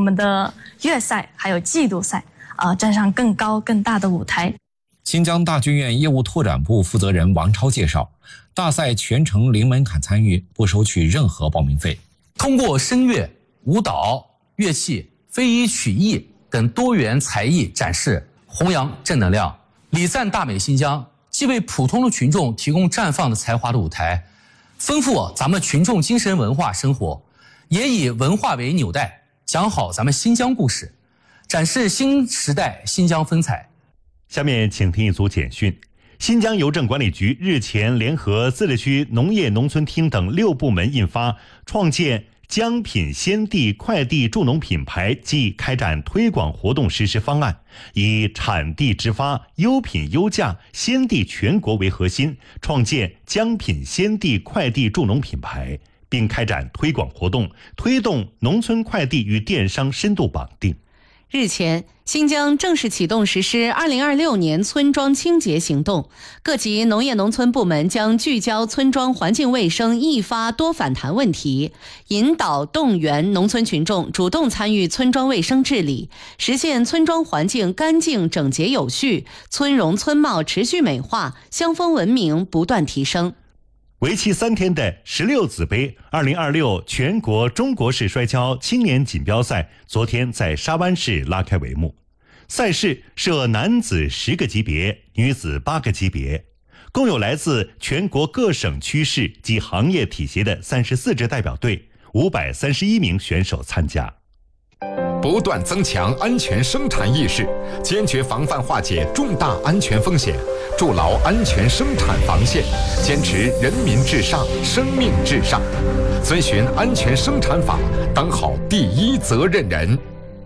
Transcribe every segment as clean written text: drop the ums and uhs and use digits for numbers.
们的月赛还有季度赛站上更高更大的舞台。 新疆大剧院业务拓展部负责人王超介绍，大赛全程零门槛参与，不收取任何报名费。 通过声乐、舞蹈、乐器、非遗曲艺等多元才艺展示，弘扬正能量，礼赞大美新疆，既为普通的群众提供绽放的才华的舞台，丰富咱们群众精神文化生活，也以文化为纽带，讲好咱们新疆故事，展示新时代新疆风采。 下面请听一组简讯。新疆邮政管理局日前联合自治区农业农村厅等6部门印发创建疆品鲜地快递助农品牌暨开展推广活动实施方案，以产地直发、优品优价、鲜地全国为核心，创建疆品鲜地快递助农品牌，并开展推广活动，推动农村快递与电商深度绑定。 日前，新疆正式启动实施2026年村庄清洁行动，各级农业农村部门将聚焦村庄环境卫生易发多反弹问题，引导动员农村群众主动参与村庄卫生治理，实现村庄环境干净整洁有序，村容村貌持续美化，乡风文明不断提升。 为期3天的16子杯2026全国中国式摔跤青年锦标赛昨天在沙湾市拉开帷幕。赛事设男子10个级别，女子8个级别，共有来自全国各省区市及行业体协的34支代表队，531名选手参加。 不断增强安全生产意识，坚决防范化解重大安全风险，筑牢安全生产防线，坚持人民至上、生命至上，遵循安全生产法，当好第一责任人。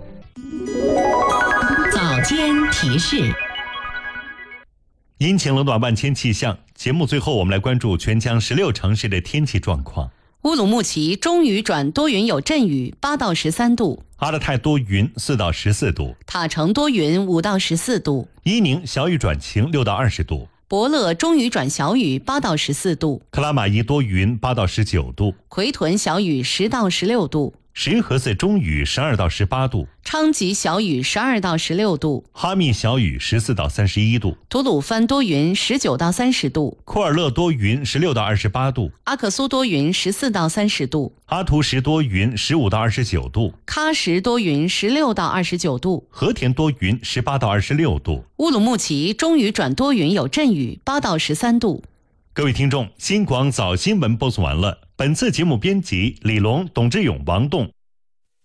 早间提示。 阴晴冷暖万千气象，节目最后我们来关注全疆16城市的天气状况。 乌鲁木齐中雨转多云有阵雨，8到13度； 阿勒泰多云，4到14度； 塔城多云，5到14度； 伊宁小雨转晴，6到20度； 博乐中雨转小雨，8到14度； 克拉玛依多云，8到19度； 奎屯小雨10到16度； 石河寺中雨12到18度； 昌吉小雨12到16度； 哈密小雨14到31度； 吐鲁番多云19到30度； 库尔勒多云16到28度； 阿克苏多云14到30度； 阿图什多云15到29度； 喀什多云16到29度； 和田多云18到26度； 乌鲁木齐中雨转多云有阵雨，8到13度。 各位听众，新广早新闻播送完了。本次节目编辑李龙、董志勇、王栋，